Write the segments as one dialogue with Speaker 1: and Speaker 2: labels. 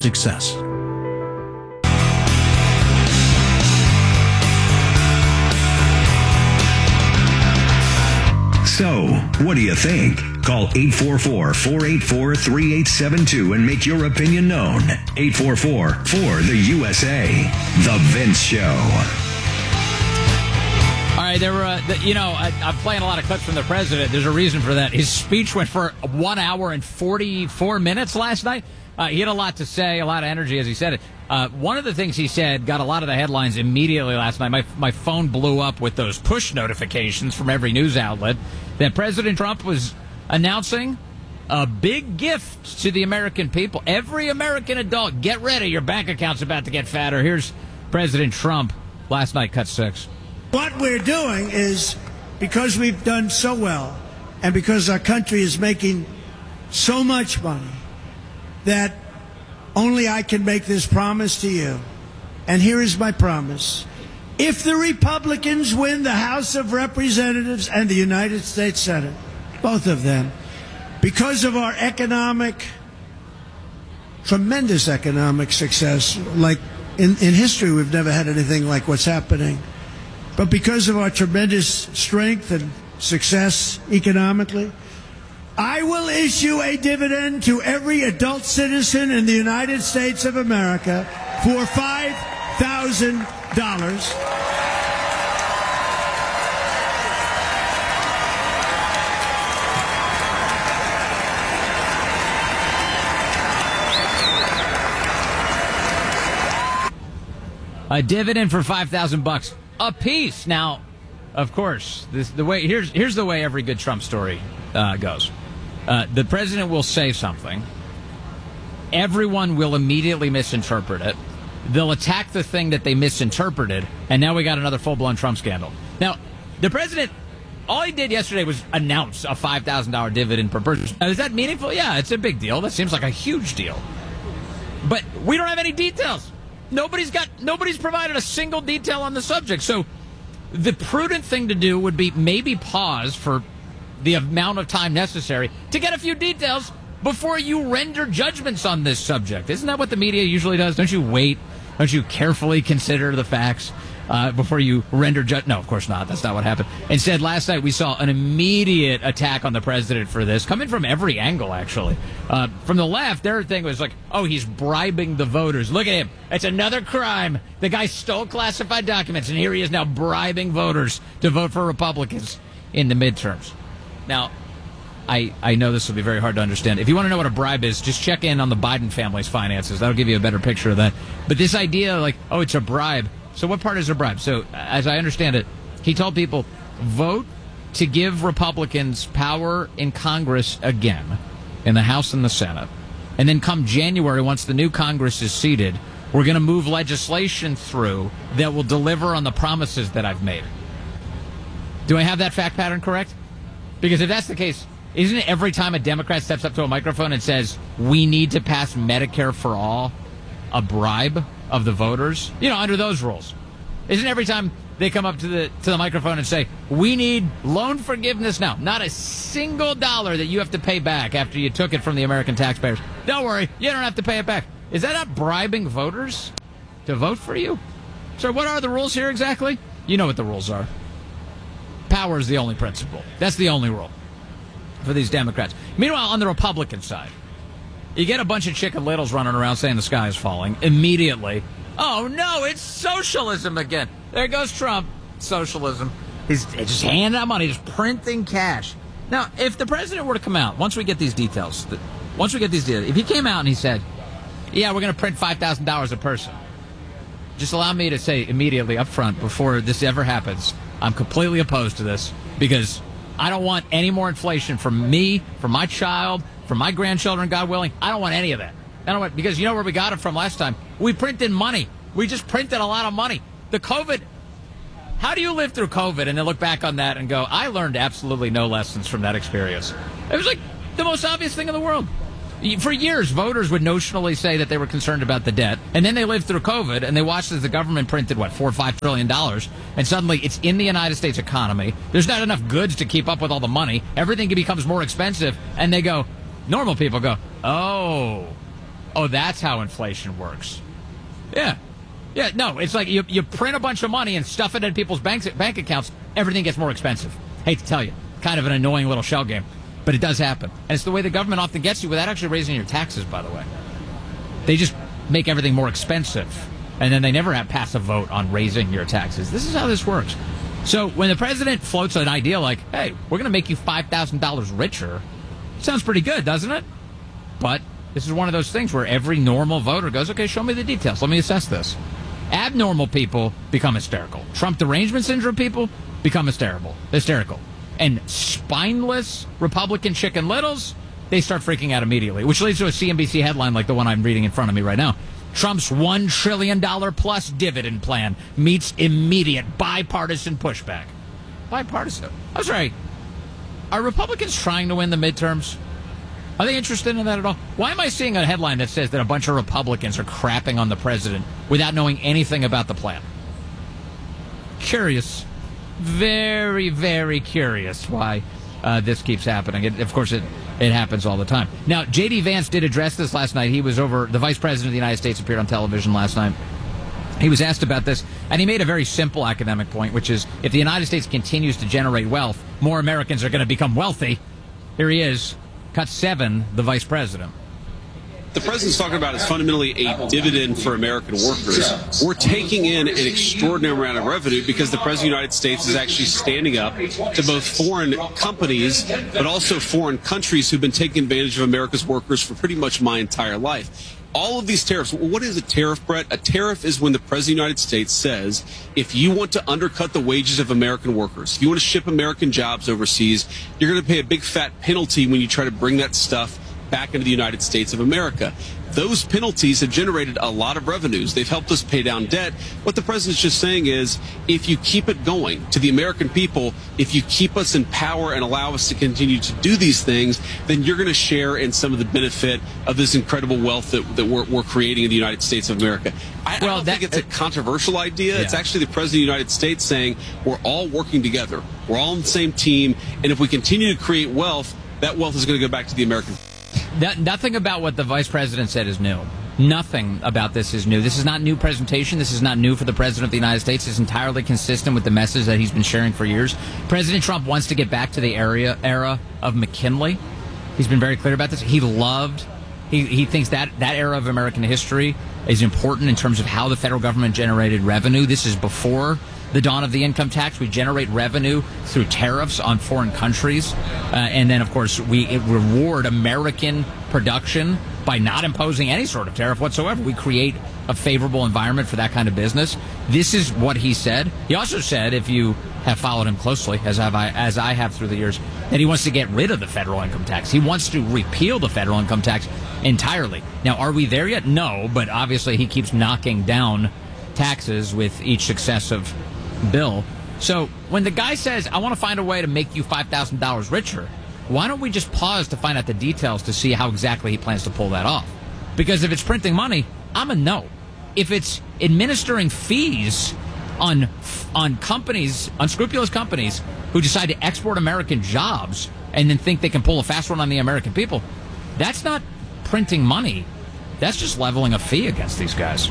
Speaker 1: success.
Speaker 2: So, what do you think? Call 844-484-3872 and make your opinion known. 844-4-the-USA. The Vince Show.
Speaker 3: All right, I'm playing a lot of clips from the president. There's a reason for that. His speech went for 1 hour and 44 minutes last night. He had a lot to say, a lot of energy as he said it. One of the things he said got a lot of the headlines immediately last night. My phone blew up with those push notifications from every news outlet that President Trump was announcing a big gift to the American people. Every American adult, get ready. Your bank account's about to get fatter. Here's President Trump last night, cut 6.
Speaker 4: What we're doing is, because we've done so well and because our country is making so much money, that only I can make this promise to you. And here is my promise. If the Republicans win the House of Representatives and the United States Senate, both of them, because of our tremendous economic success, like in history we've never had anything like what's happening, but because of our tremendous strength and success economically, I will issue a dividend to every adult citizen in the United States of America for $5,000.
Speaker 3: A dividend for $5,000 a piece. Now, of course, here's the way every good Trump story goes. The president will say something. Everyone will immediately misinterpret it. They'll attack the thing that they misinterpreted, and now we got another full-blown Trump scandal. Now, the president, all he did yesterday was announce a $5,000 dividend per person. Now, is that meaningful? Yeah, it's a big deal. That seems like a huge deal. But we don't have any details. Nobody's provided a single detail on the subject. So the prudent thing to do would be maybe pause for the amount of time necessary to get a few details before you render judgments on this subject. Isn't that what the media usually does? Don't you wait? Don't you carefully consider the facts before you render judgment? No, of course not. That's not what happened. Instead, last night we saw an immediate attack on the president for this, coming from every angle, actually. From the left, their thing was like, oh, he's bribing the voters. Look at him. It's another crime. The guy stole classified documents, and here he is now bribing voters to vote for Republicans in the midterms. Now, I know this will be very hard to understand. If you want to know what a bribe is, just check in on the Biden family's finances. That'll give you a better picture of that. But this idea, like, oh, it's a bribe. So what part is a bribe? So, as I understand it, he told people, vote to give Republicans power in Congress again, in the House and the Senate. And then come January, once the new Congress is seated, we're going to move legislation through that will deliver on the promises that I've made. Do I have that fact pattern correct? Because if that's the case, isn't it every time a Democrat steps up to a microphone and says, we need to pass Medicare for all, a bribe of the voters? You know, under those rules. Isn't every time they come up to the microphone and say, we need loan forgiveness now, not a single dollar that you have to pay back after you took it from the American taxpayers. Don't worry, you don't have to pay it back. Is that not bribing voters to vote for you? So what are the rules here exactly? You know what the rules are. Power is the only principle. That's the only rule for these Democrats. Meanwhile, on the Republican side, you get a bunch of Chicken Littles running around saying the sky is falling. Immediately, oh no, it's socialism again. There goes Trump. Socialism. He's just handing out money, just printing cash. Now, if the president were to come out, once we get these details, if he came out and he said, yeah, we're going to print $5,000 a person, just allow me to say immediately up front, before this ever happens, I'm completely opposed to this, because I don't want any more inflation from me, from my child, from my grandchildren, God willing. I don't want any of that. Because you know where we got it from last time? We printed money. We just printed a lot of money. The COVID, how do you live through COVID and then look back on that and go, I learned absolutely no lessons from that experience? It was like the most obvious thing in the world. For years, voters would notionally say that they were concerned about the debt, and then they lived through COVID, and they watched as the government printed, $4 or $5 trillion, and suddenly it's in the United States economy. There's not enough goods to keep up with all the money. Everything becomes more expensive, and they go, normal people go, oh, Oh, that's how inflation works. Yeah. Yeah, no, it's like you print a bunch of money and stuff it in people's bank accounts. Everything gets more expensive. Hate to tell you. Kind of an annoying little shell game. But it does happen. And it's the way the government often gets you without actually raising your taxes, by the way. They just make everything more expensive. And then they never pass a vote on raising your taxes. This is how this works. So when the president floats an idea like, hey, we're going to make you $5,000 richer, sounds pretty good, doesn't it? But this is one of those things where every normal voter goes, okay, show me the details. Let me assess this. Abnormal people become hysterical. Trump derangement syndrome people become hysterical. And spineless Republican chicken littles, they start freaking out immediately, which leads to a CNBC headline like the one I'm reading in front of me right now. Trump's $1 trillion plus dividend plan meets immediate bipartisan pushback. Bipartisan? I'm sorry. Are Republicans trying to win the midterms? Are they interested in that at all? Why am I seeing a headline that says that a bunch of Republicans are crapping on the president without knowing anything about the plan? Curious. Very, very curious why this keeps happening. Of course, it happens all the time. Now, J.D. Vance did address this last night. He was over, the Vice President of the United States appeared on television last night. He was asked about this, and he made a very simple academic point, which is if the United States continues to generate wealth, more Americans are going to become wealthy. Here he is. Cut 7, the vice president.
Speaker 1: The president's talking about is fundamentally a dividend for American workers. We're taking in an extraordinary amount of revenue because the president of the United States is actually standing up to both foreign companies but also foreign countries who've been taking advantage of America's workers for pretty much my entire life. All of these tariffs, what is a tariff, Brett? A tariff is when the president of the United States says, if you want to undercut the wages of American workers, if you want to ship American jobs overseas, you're going to pay a big fat penalty when you try to bring that stuff back into the United States of America. Those penalties have generated a lot of revenues. They've helped us pay down debt. What the president's just saying is, if you keep it going to the American people, if you keep us in power and allow us to continue to do these things, then you're going to share in some of the benefit of this incredible wealth that we're creating in the United States of America. I don't think it's a controversial idea. Yeah. It's actually the president of the United States saying we're all working together. We're all on the same team. And if we continue to create wealth, that wealth is going to go back to the American people.
Speaker 3: Nothing about what the vice president said is new. Nothing about this is new. This is not new presentation. This is not new for the president of the United States. It's entirely consistent with the message that he's been sharing for years. President Trump wants to get back to the era of McKinley. He's been very clear about this. He thinks that era of American history is important in terms of how the federal government generated revenue. This is before the dawn of the income tax. We generate revenue through tariffs on foreign countries. And then, of course, we reward American production by not imposing any sort of tariff whatsoever. We create a favorable environment for that kind of business. This is what he said. He also said, if you have followed him closely, as I have through the years, that he wants to get rid of the federal income tax. He wants to repeal the federal income tax entirely. Now, are we there yet? No, but obviously he keeps knocking down taxes with each successive bill. So when the guy says, I want to find a way to make you $5,000 richer, why don't we just pause to find out the details to see how exactly he plans to pull that off? Because if it's printing money, I'm a no. If it's administering fees on companies, unscrupulous companies who decide to export American jobs and then think they can pull a fast one on the American people, that's not printing money. That's just leveling a fee against these guys.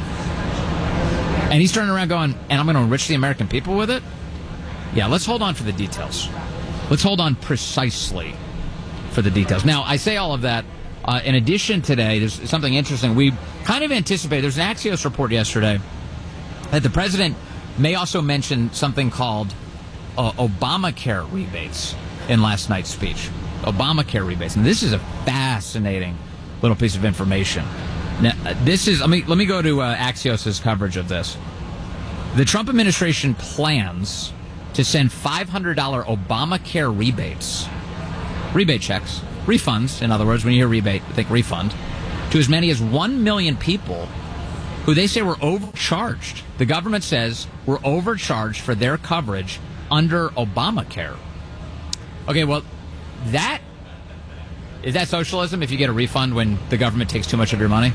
Speaker 3: And he's turning around going, and I'm going to enrich the American people with it? Yeah, let's hold on for the details. Let's hold on precisely for the details. Now, I say all of that. In addition today, there's something interesting. We kind of anticipate, there's an Axios report yesterday that the president may also mention something called Obamacare rebates in last night's speech. Obamacare rebates. And this is a fascinating little piece of information. Now, this is, let me go to Axios' coverage of this. The Trump administration plans to send $500 Obamacare rebates, rebate checks, refunds, in other words, when you hear rebate, think refund, to as many as 1 million people who they say were overcharged. The government says were overcharged for their coverage under Obamacare. Okay, well, is that socialism if you get a refund when the government takes too much of your money?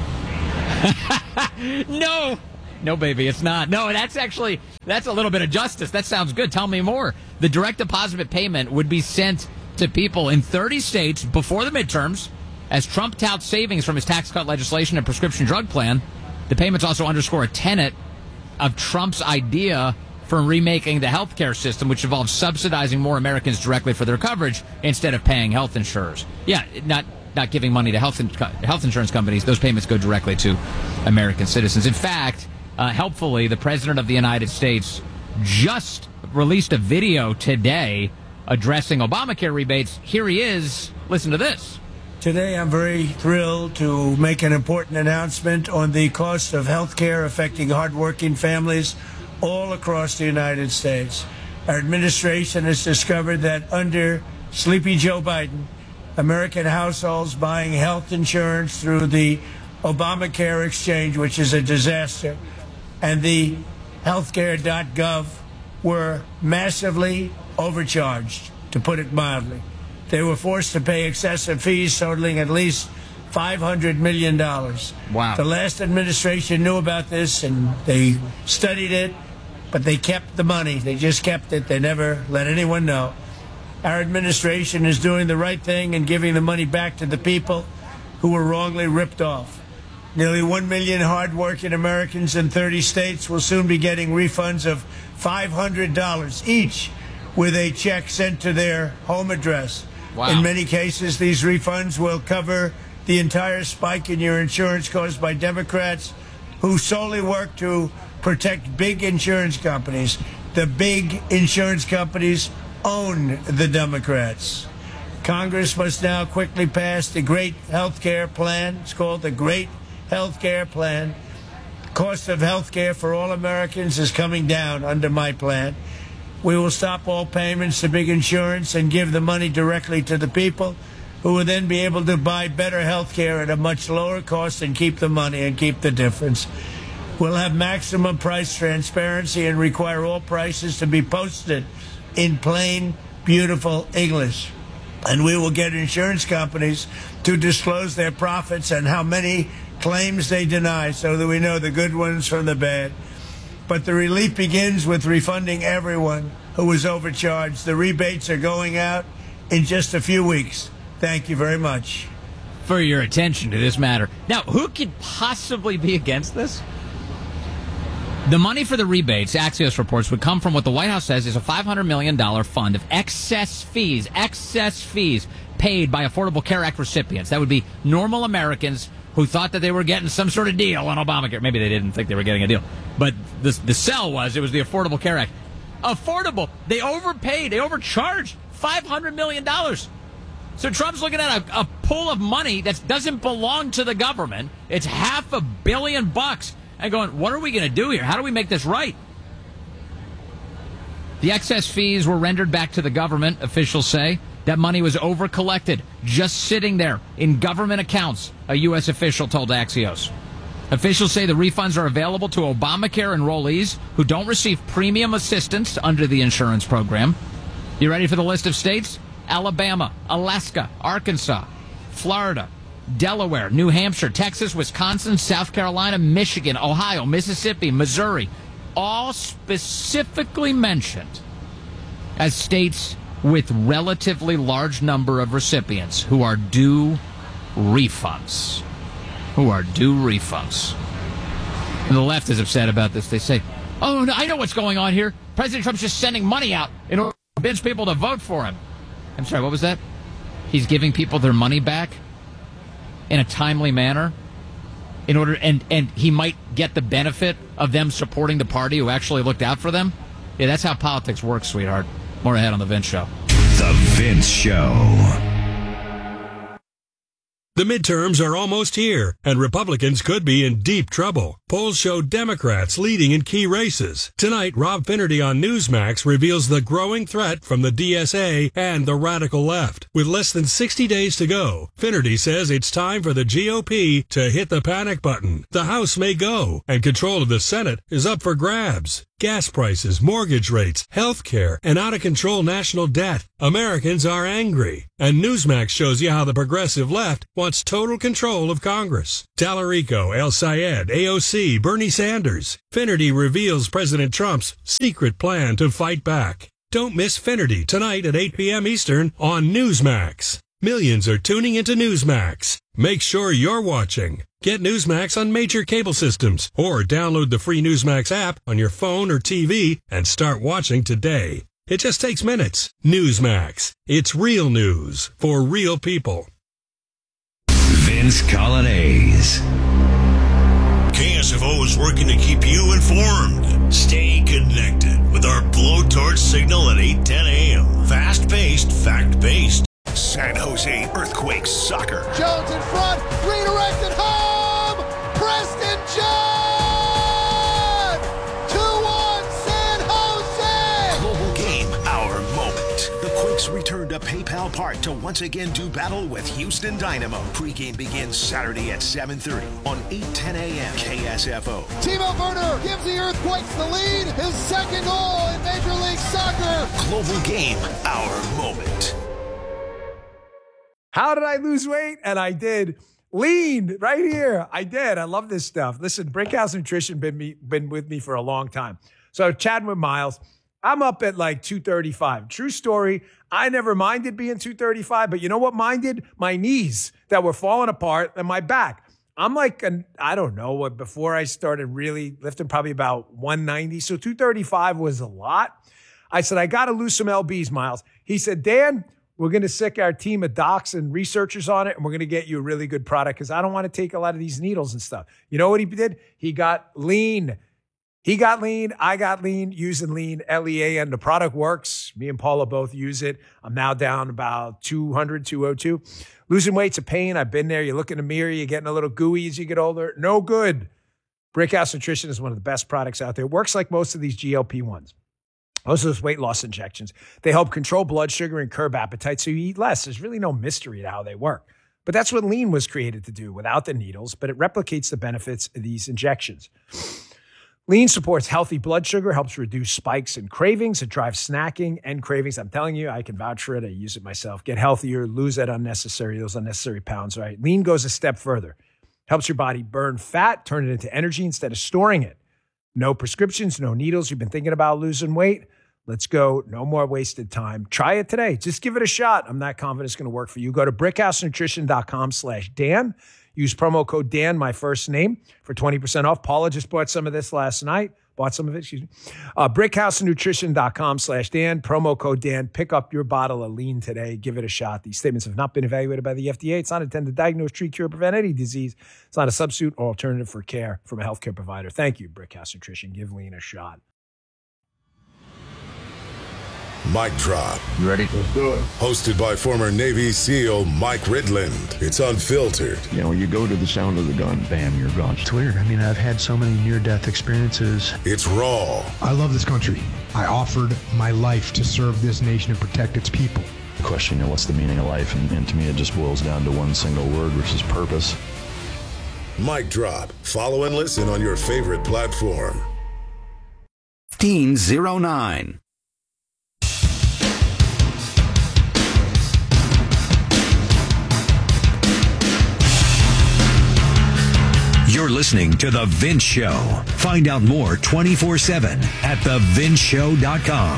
Speaker 3: No, baby, it's not. No, that's a little bit of justice. That sounds good. Tell me more. The direct deposit payment would be sent to people in 30 states before the midterms As Trump touts savings from his tax cut legislation and prescription drug plan, the payments also underscore a tenet of Trump's idea for remaking the healthcare system, which involves subsidizing more Americans directly for their coverage instead of paying health insurers. Yeah, not giving money to health insurance companies. Those payments go directly to American citizens. In fact, helpfully, the President of the United States just released a video today addressing Obamacare rebates. Here he is. Listen to this.
Speaker 4: Today, I'm very thrilled to make an important announcement on the cost of health care affecting hardworking families all across the United States. Our administration has discovered that under Sleepy Joe Biden, American households buying health insurance through the Obamacare exchange, which is a disaster, and the healthcare.gov were massively overcharged, to put it mildly. They were forced to pay excessive fees totaling at least $500 million.
Speaker 3: Wow.
Speaker 4: The last administration knew about this, and they studied it, but they kept the money. They just kept it. They never let anyone know. Our administration is doing the right thing and giving the money back to the people who were wrongly ripped off. Nearly 1 million hardworking Americans in 30 states will soon be getting refunds of $500 each with a check sent to their home address.
Speaker 3: Wow.
Speaker 4: In many cases, these refunds will cover the entire spike in your insurance caused by Democrats who solely work to protect big insurance companies. The big insurance companies own the Democrats. Congress must now quickly pass the Great Health Care Plan. It's called the Great Health Care Plan. Cost of health care for all Americans is coming down under my plan. We will stop all payments to big insurance and give the money directly to the people, who will then be able to buy better health care at a much lower cost and keep the money and keep the difference. We'll have maximum price transparency and require all prices to be posted in plain, beautiful English. And we will get insurance companies to disclose their profits and how many claims they deny so that we know the good ones from the bad. But the relief begins with refunding everyone who was overcharged. The rebates are going out in just a few weeks. Thank you very much
Speaker 3: for your attention to this matter. Now, who could possibly be against this? The money for the rebates, Axios reports, would come from what the White House says is a $500 million fund of excess fees paid by Affordable Care Act recipients. That would be normal Americans who thought that they were getting some sort of deal on Obamacare. Maybe they didn't think they were getting a deal. But the sell was, it was the Affordable Care Act. Affordable. They overpaid. They overcharged $500 million. So Trump's looking at a pool of money that doesn't belong to the government. It's $500 million. And going, what are we going to do here? How do we make this right? The excess fees were rendered back to the government, officials say. That money was over-collected, just sitting there in government accounts, a U.S. official told Axios. Officials say the refunds are available to Obamacare enrollees who don't receive premium assistance under the insurance program. You ready for the list of states? Alabama, Alaska, Arkansas, Florida, Delaware, New Hampshire, Texas, Wisconsin, South Carolina, Michigan, Ohio, Mississippi, Missouri, all specifically mentioned as states with relatively large number of recipients who are due refunds. And the left is upset about this. They say, oh, no, I know what's going on here. President Trump's just sending money out in order to convince people to vote for him. I'm sorry, what was that? He's giving people their money back in a timely manner in order, and he might get the benefit of them supporting the party who actually looked out for them. Yeah, that's how politics works, sweetheart. More ahead on The Vince Show.
Speaker 2: The Vince Show.
Speaker 5: The midterms are almost here, and Republicans could be in deep trouble. Polls show Democrats leading in key races. Tonight, Rob Finnerty on Newsmax reveals the growing threat from the DSA and the radical left. With less than 60 days to go, Finnerty says it's time for the GOP to hit the panic button. The House may go, and control of the Senate is up for grabs. Gas prices, mortgage rates, health care, and out-of-control national debt. Americans are angry. And Newsmax shows you how the progressive left wants total control of Congress. Tallarico, El Sayed, AOC, Bernie Sanders. Finnerty reveals President Trump's secret plan to fight back. Don't miss Finnerty tonight at 8 p.m. Eastern on Newsmax. Millions are tuning into Newsmax. Make sure you're watching. Get Newsmax on major cable systems or download the free Newsmax app on your phone or TV and start watching today. It just takes minutes. Newsmax. It's real news for real people.
Speaker 2: Vince Colonnese.
Speaker 6: KSFO is working to keep you informed. Stay connected with our blowtorch signal at 8:10 a.m. Fast-paced, fact-based. San Jose Earthquakes soccer.
Speaker 7: Jones in front, redirected home! Preston John! 2-1 San Jose!
Speaker 6: Global game, our moment. The Quakes return to PayPal Park to once again do battle with Houston Dynamo. Pre-game begins Saturday at 7:30 on 8:10 a.m. KSFO.
Speaker 7: Timo Werner gives the Earthquakes the lead. His second goal in Major League Soccer.
Speaker 6: Global game, our moment.
Speaker 8: How did I lose weight? And I did. Lean right here. I did. I love this stuff. Listen, Brickhouse Nutrition been with me for a long time. So chatting with Miles, I'm up at like 235. True story. I never minded being 235, but you know what minded? My knees that were falling apart and my back. I'm like, I don't know what, before I started really lifting, probably about 190. So 235 was a lot. I said, I got to lose some lbs, Miles. He said, Dan, we're going to sick our team of docs and researchers on it, and we're going to get you a really good product because I don't want to take a lot of these needles and stuff. You know what he did? He got lean. He got lean. I got lean using lean, L-E-A-N. The product works. Me and Paula both use it. I'm now down about 200, 202. Losing weight's a pain. I've been there. You look in the mirror. You're getting a little gooey as you get older. No good. Brickhouse Nutrition is one of the best products out there. It works like most of these GLP-1s. Most of those weight loss injections, they help control blood sugar and curb appetite so you eat less. There's really no mystery to how they work. But that's what lean was created to do without the needles, but it replicates the benefits of these injections. Lean supports healthy blood sugar, helps reduce spikes and cravings. It drives snacking and cravings. I'm telling you, I can vouch for it. I use it myself. Get healthier, lose those unnecessary pounds, right? Lean goes a step further. Helps your body burn fat, turn it into energy instead of storing it. No prescriptions, no needles. You've been thinking about losing weight? Let's go. No more wasted time. Try it today. Just give it a shot. I'm not confident it's going to work for you. Go to brickhousenutrition.com/Dan. Use promo code Dan, my first name, for 20% off. Paula just bought some of this last night. brickhousenutrition.com/Dan. Promo code Dan. Pick up your bottle of lean today. Give it a shot. These statements have not been evaluated by the FDA. It's not intended to diagnose, treat, cure, prevent any disease. It's not a substitute or alternative for care from a healthcare provider. Thank you, Brickhouse Nutrition. Give lean a shot.
Speaker 6: Mic drop.
Speaker 9: You ready? Let's do it.
Speaker 6: Hosted by former Navy SEAL Mike Ridland. It's unfiltered.
Speaker 9: You know, you go to the sound of the gun, bam, you're gone. It's weird. I mean, I've had so many near-death experiences.
Speaker 6: It's raw.
Speaker 10: I love this country. I offered my life to serve this nation and protect its people.
Speaker 9: The question, you know, what's the meaning of life? And to me, it just boils down to one single word, which is purpose.
Speaker 6: Mic drop. Follow and listen on your favorite platform.
Speaker 2: 1509. You're listening to The Vince Show. Find out more 24/7 at thevinceshow.com.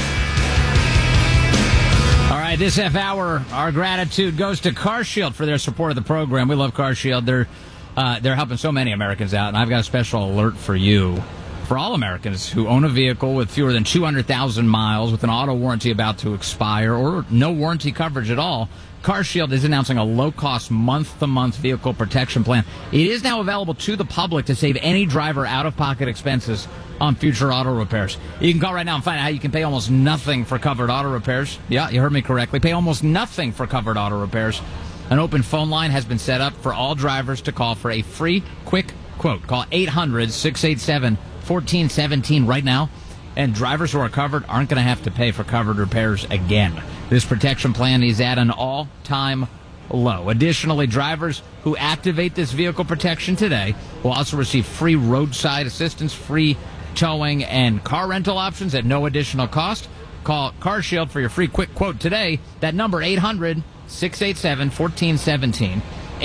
Speaker 3: All right, this half hour, our gratitude goes to CarShield for their support of the program. We love CarShield. They're helping so many Americans out, and I've got a special alert for you. For all Americans who own a vehicle with fewer than 200,000 miles, with an auto warranty about to expire, or no warranty coverage at all, CarShield is announcing a low-cost month-to-month vehicle protection plan. It is now available to the public to save any driver out-of-pocket expenses on future auto repairs. You can call right now and find out how you can pay almost nothing for covered auto repairs. Yeah, you heard me correctly. Pay almost nothing for covered auto repairs. An open phone line has been set up for all drivers to call for a free, quick quote. Call 800-687-1417 right now. And drivers who are covered aren't going to have to pay for covered repairs again. This protection plan is at an all-time low. Additionally, drivers who activate this vehicle protection today will also receive free roadside assistance, free towing, and car rental options at no additional cost. Call CarShield for your free quick quote today. That number, 800-687-1417.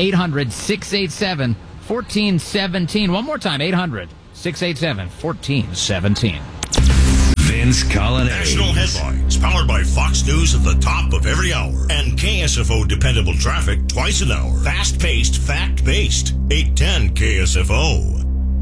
Speaker 3: 800-687-1417. One more time, 800-687-1417.
Speaker 2: Vince Colonnese.
Speaker 6: National headlines,
Speaker 11: powered by Fox News at the top of every hour and KSFO dependable traffic twice an hour. Fast-paced, fact-based. 810 KSFO.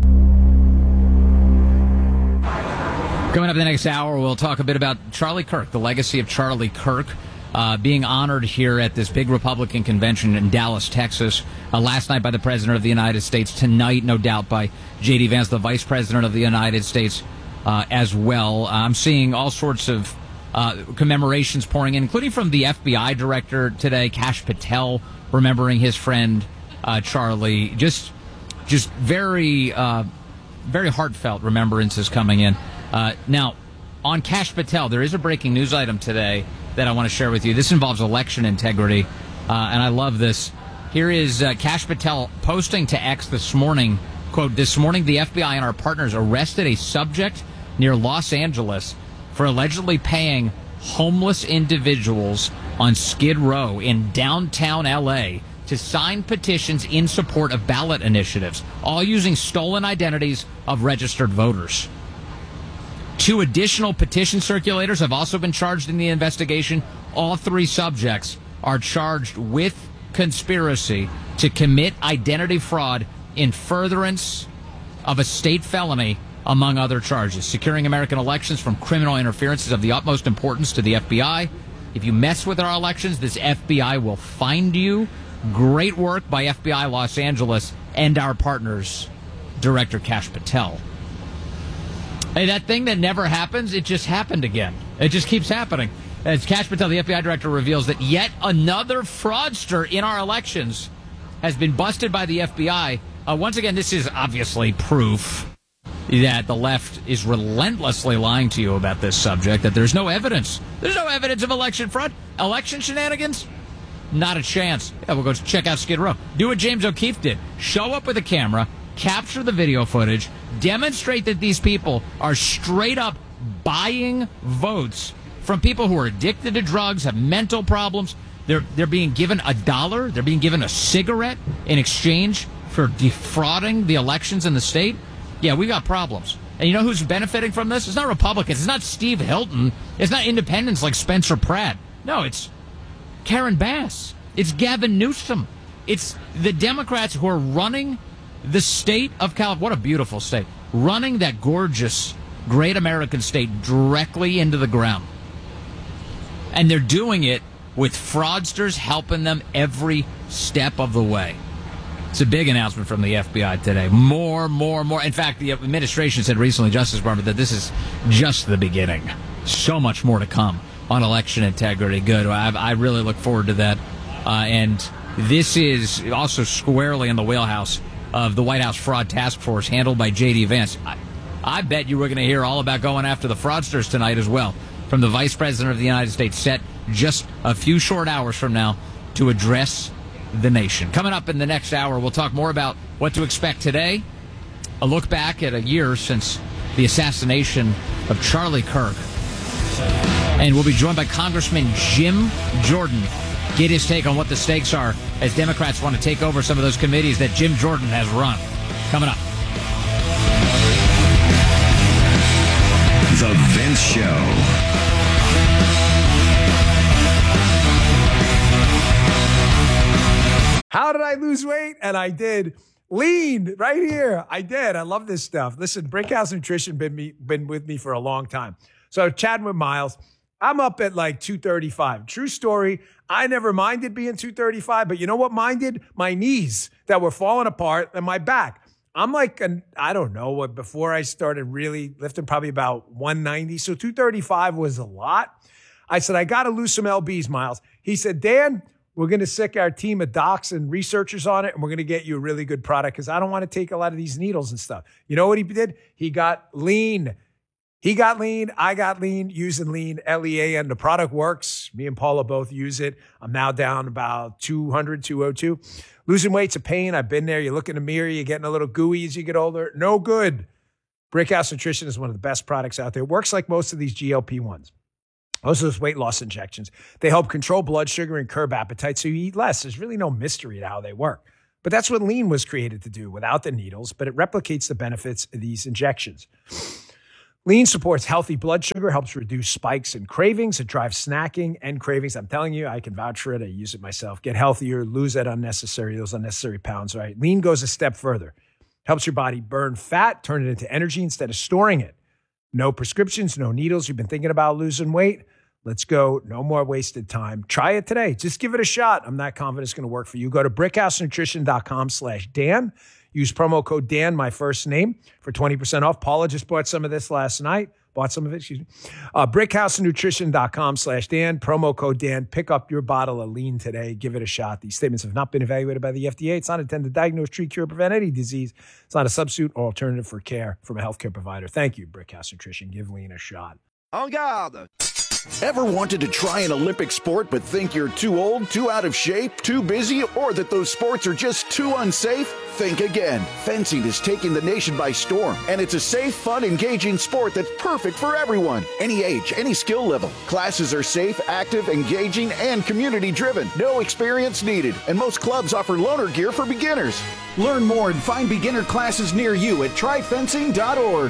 Speaker 3: Coming up in the next hour, we'll talk a bit about Charlie Kirk, the legacy of Charlie Kirk, being honored here at this big Republican convention in Dallas, Texas, last night by the President of the United States, tonight, no doubt, by J.D. Vance, the Vice President of the United States, as well. I'm seeing all sorts of commemorations pouring in, including from the FBI director today, Kash Patel, remembering his friend Charlie. Just very, very heartfelt remembrances coming in. Now, on Kash Patel, there is a breaking news item today that I want to share with you. This involves election integrity, and I love this. Here is Kash Patel posting to X this morning, quote, "This morning the FBI and our partners arrested a subject near Los Angeles for allegedly paying homeless individuals on Skid Row in downtown L.A. to sign petitions in support of ballot initiatives, all using stolen identities of registered voters. 2 additional petition circulators have also been charged in the investigation. All 3 subjects are charged with conspiracy to commit identity fraud in furtherance of a state felony, among other charges. Securing American elections from criminal interference is of the utmost importance to the FBI. If you mess with our elections, this FBI will find you." Great work by FBI Los Angeles and our partners, Director Kash Patel. Hey, that thing that never happens, it just happened again. It just keeps happening. As Kash Patel, the FBI director, reveals that yet another fraudster in our elections has been busted by the FBI. Once again, this is obviously proof that the left is relentlessly lying to you about this subject, that there's no evidence. There's no evidence of election fraud. Election shenanigans? Not a chance. Yeah, we'll go check out Skid Row. Do what James O'Keefe did. Show up with a camera, capture the video footage, demonstrate that these people are straight up buying votes from people who are addicted to drugs, have mental problems. They're being given $1. They're being given a cigarette in exchange for defrauding the elections in the state. Yeah, we got problems. And you know who's benefiting from this? It's not Republicans. It's not Steve Hilton. It's not independents like Spencer Pratt. No, it's Karen Bass. It's Gavin Newsom. It's the Democrats who are running the state of California. What a beautiful state. Running that gorgeous, great American state directly into the ground. And they're doing it with fraudsters helping them every step of the way. It's a big announcement from the FBI today. More. In fact, the administration said recently, Justice Department, that this is just the beginning. So much more to come on election integrity. Good. I really look forward to that. And this is also squarely in the wheelhouse of the White House Fraud Task Force handled by J.D. Vance. I bet you were going to hear all about going after the fraudsters tonight as well from the Vice President of the United States, set just a few short hours from now to address the nation. Coming up in the next hour, we'll talk more about what to expect today, a look back at a year since the assassination of Charlie Kirk, and we'll be joined by Congressman Jim Jordan. Get his take on what the stakes are as Democrats want to take over some of those committees that Jim Jordan has run. Coming up.
Speaker 2: The Vince Show.
Speaker 8: How did I lose weight? And I did. Lean right here. I did. I love this stuff. Listen, Brinkhouse Nutrition been with me for a long time. So chatting with Miles, I'm up at like 235. True story. I never minded being 235, but you know what minded? My knees that were falling apart and my back. I'm like, I don't know, before I started really lifting, probably about 190. So 235 was a lot. I said, I got to lose some LBs, Miles. He said, Dan, we're going to sick our team of docs and researchers on it, and we're going to get you a really good product because I don't want to take a lot of these needles and stuff. You know what he did? He got lean. He got lean. I got lean using lean, LEA, and the product works. Me and Paula both use it. I'm now down about 200, 202. Losing weight's a pain. I've been there. You look in the mirror, you're getting a little gooey as you get older. No good. Brinkhouse Nutrition is one of the best products out there. It works like most of these GLP-1s. Most of those weight loss injections. They help control blood sugar and curb appetite so you eat less. There's really no mystery to how they work. But that's what lean was created to do without the needles, but it replicates the benefits of these injections. Lean supports healthy blood sugar, helps reduce spikes and cravings. It drives snacking and cravings. I'm telling you, I can vouch for it. I use it myself. Get healthier, lose those unnecessary pounds, right? Lean goes a step further. Helps your body burn fat, turn it into energy instead of storing it. No prescriptions, no needles. You've been thinking about losing weight? Let's go. No more wasted time. Try it today. Just give it a shot. I'm not confident it's going to work for you. Go to brickhousenutrition.com/Dan. Use promo code Dan, my first name, for 20% off. Paula just bought some of this last night. Brickhousenutrition.com/Dan. Promo code Dan. Pick up your bottle of Lean today. Give it a shot. These statements have not been evaluated by the FDA. It's not intended to diagnose, treat, cure, or prevent any disease. It's not a substitute or alternative for care from a healthcare provider. Thank you, Brickhouse Nutrition. Give Lean a shot.
Speaker 12: En garde! Ever wanted to try an Olympic sport but think you're too old, too out of shape, too busy, or that those sports are just too unsafe? Think again. Fencing is taking the nation by storm, and it's a safe, fun, engaging sport that's perfect for everyone. Any age, any skill level. Classes are safe, active, engaging, and community-driven. No experience needed, and most clubs offer loaner gear for beginners. Learn more and find beginner classes near you at tryfencing.org.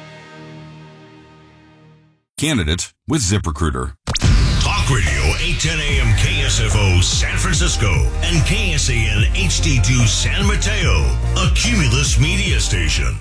Speaker 13: Candidate with ZipRecruiter.
Speaker 11: Talk Radio 810 AM KSFO San Francisco and KSAN HD2 San Mateo, a Cumulus media station.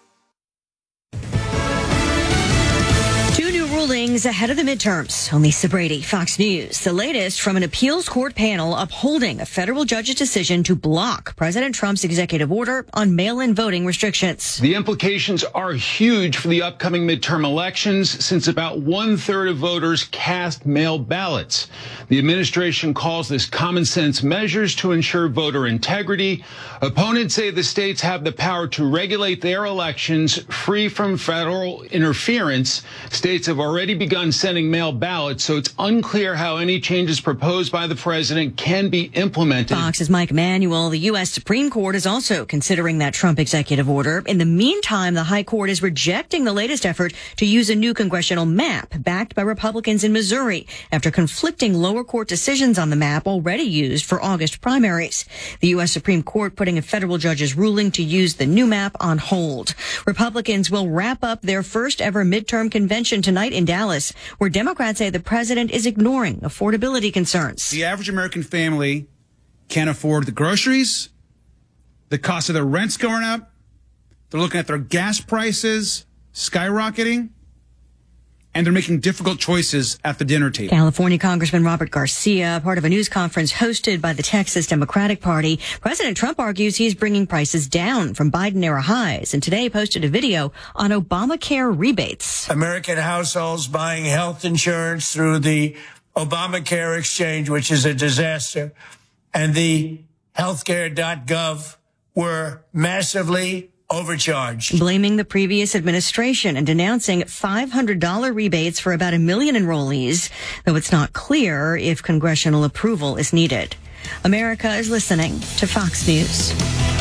Speaker 14: Rulings ahead of the midterms. I'm Lisa Brady, Fox News. The latest from an appeals court panel upholding a federal judge's decision to block President Trump's executive order on mail-in voting restrictions.
Speaker 15: The implications are huge for the upcoming midterm elections since about 1/3 of voters cast mail ballots. The administration calls this common sense measures to ensure voter integrity. Opponents say the states have the power to regulate their elections free from federal interference. States have already begun sending mail ballots, so it's unclear how any changes proposed by the president can be implemented.
Speaker 14: Fox's Mike Emanuel. The U.S. Supreme Court is also considering that Trump executive order. In the meantime, the High Court is rejecting the latest effort to use a new congressional map backed by Republicans in Missouri after conflicting lower court decisions on the map already used for August primaries. The U.S. Supreme Court putting a federal judge's ruling to use the new map on hold. Republicans will wrap up their first ever midterm convention tonight in Dallas, where Democrats say the president is ignoring affordability concerns.
Speaker 16: The average American family can't afford the groceries, the cost of their rent's going up, they're looking at their gas prices skyrocketing, and they're making difficult choices at the dinner table.
Speaker 14: California Congressman Robert Garcia, part of a news conference hosted by the Texas Democratic Party. President Trump argues he's bringing prices down from Biden-era highs, and today posted a video on Obamacare rebates.
Speaker 17: American households buying health insurance through the Obamacare exchange, which is a disaster, and the healthcare.gov were massively overcharged.
Speaker 14: Blaming the previous administration and denouncing $500 rebates for about 1 million enrollees, though it's not clear if congressional approval is needed. America is listening to Fox News.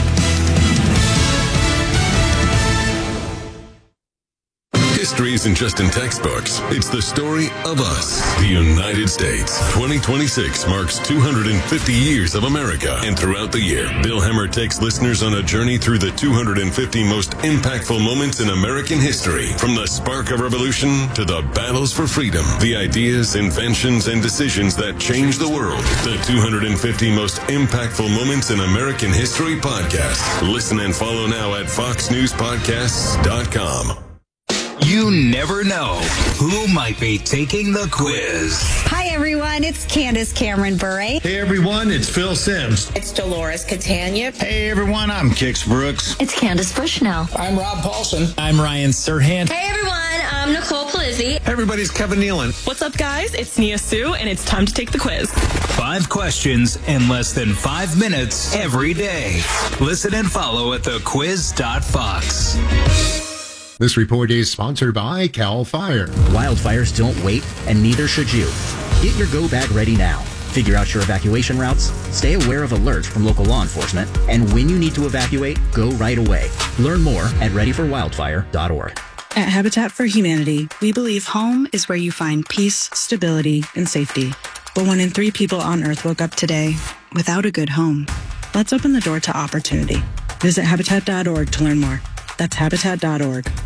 Speaker 18: History isn't just in textbooks. It's the story of us, the United States. 2026 marks 250 years of America. And throughout the year, Bill Hemmer takes listeners on a journey through the 250 most impactful moments in American history. From the spark of revolution to the battles for freedom, the ideas, inventions, and decisions that changed the world. The 250 most impactful moments in American history podcast. Listen and follow now at foxnewspodcasts.com.
Speaker 19: You never know who might be taking the quiz.
Speaker 20: Hi, everyone. It's Candace Cameron Bure.
Speaker 21: Hey, everyone. It's Phil Sims.
Speaker 22: It's Dolores Catania.
Speaker 21: Hey, everyone. I'm Kix Brooks.
Speaker 23: It's Candace Bushnell.
Speaker 24: I'm Rob Paulson.
Speaker 25: I'm Ryan Serhant.
Speaker 26: Hey, everyone. I'm Nicole Palizzi.
Speaker 21: Hey, everybody's Kevin Nealon.
Speaker 27: What's up, guys? It's Nia Sue, and it's time to take the quiz.
Speaker 19: 5 questions in less than 5 minutes every day. Listen and follow at thequiz.fox.
Speaker 28: This report is sponsored by CAL FIRE.
Speaker 29: Wildfires don't wait, and neither should you. Get your go bag ready now. Figure out your evacuation routes, stay aware of alerts from local law enforcement, and when you need to evacuate, go right away. Learn more at readyforwildfire.org.
Speaker 30: At Habitat for Humanity, we believe home is where you find peace, stability, and safety. But 1 in 3 people on Earth woke up today without a good home. Let's open the door to opportunity. Visit Habitat.org to learn more. That's Habitat.org.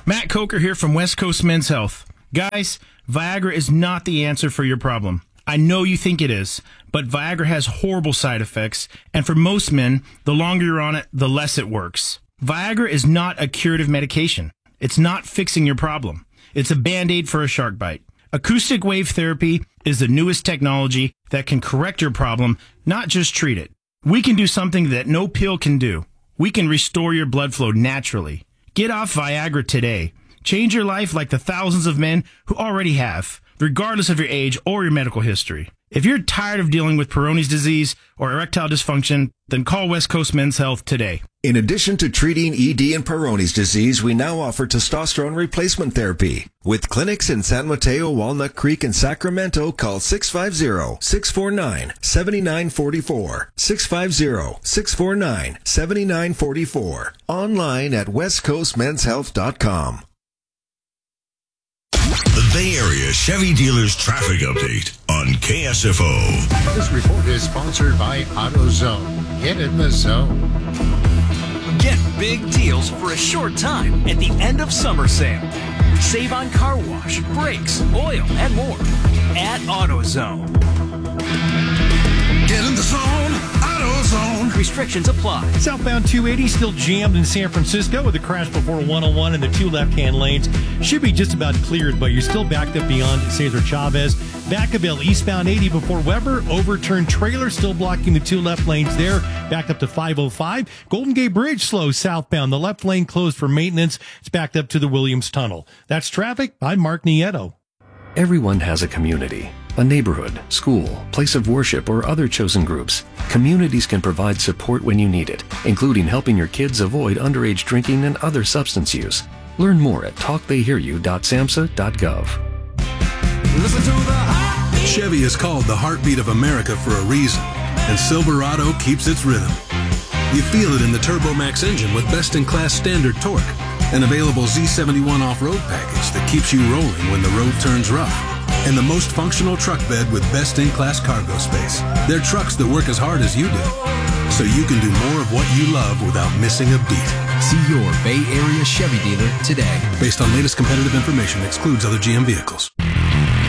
Speaker 1: Matt Coker here from West Coast Men's Health. Guys, Viagra is not the answer for your problem. I know you think it is, but Viagra has horrible side effects, and for most men, the longer you're on it, the less it works. Viagra is not a curative medication. It's not fixing your problem. It's a Band-Aid for a shark bite. Acoustic wave therapy is the newest technology that can correct your problem, not just treat it. We can do something that no pill can do. We can restore your blood flow naturally. Get off Viagra today. Change your life like the thousands of men who already have, regardless of your age or your medical history. If you're tired of dealing with Peyronie's disease or erectile dysfunction, then call West Coast Men's Health today.
Speaker 4: In addition to treating ED and Peyronie's disease, we now offer testosterone replacement therapy. With clinics in San Mateo, Walnut Creek, and Sacramento, call 650-649-7944. 650-649-7944. Online at westcoastmenshealth.com.
Speaker 11: The Bay Area Chevy Dealers Traffic Update on KSFO.
Speaker 28: This report is sponsored by AutoZone. Get in the zone.
Speaker 5: Get big deals for a short time at the end of summer sale. Save on car wash, brakes, oil, and more at AutoZone.
Speaker 6: Get in the zone, AutoZone.
Speaker 5: Restrictions apply.
Speaker 7: Southbound 280 still jammed in San Francisco with a crash before 101 and the two left-hand lanes. Should be just about cleared, but you're still backed up beyond Cesar Chavez. Vacaville eastbound 80 before Weber. Overturned trailer still blocking the two left lanes there. Backed up to 505. Golden Gate Bridge slow southbound. The left lane closed for maintenance. It's backed up to the Williams Tunnel. That's traffic. I'm Mark Nieto.
Speaker 9: Everyone has a community, a neighborhood, school, place of worship, or other chosen groups. Communities can provide support when you need it, including helping your kids avoid underage drinking and other substance use. Learn more at talktheyhearyou.samhsa.gov.
Speaker 6: Listen to the heartbeat. Chevy is called the heartbeat of America for a reason, and Silverado keeps its rhythm. You feel it in the TurboMax engine with best-in-class standard torque, an available Z71 off-road package that keeps you rolling when the road turns rough, and the most functional truck bed with best-in-class cargo space. They're trucks that work as hard as you do, so you can do more of what you love without missing a beat.
Speaker 10: See your Bay Area Chevy dealer today.
Speaker 6: Based on latest competitive information, excludes other GM vehicles.